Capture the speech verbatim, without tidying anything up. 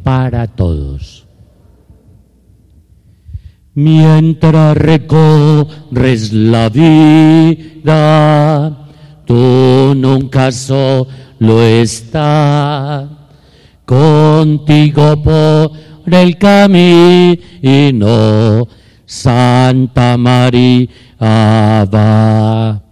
para todos. Mientras recorres la vida, tú nunca solo estás, contigo por el camino, Santa María va.